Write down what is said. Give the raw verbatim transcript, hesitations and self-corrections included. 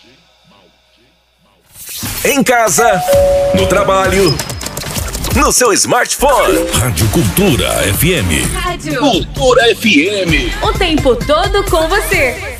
Em casa, no trabalho, no seu smartphone. Rádio Cultura F M. Rádio Cultura F M. O tempo todo com você.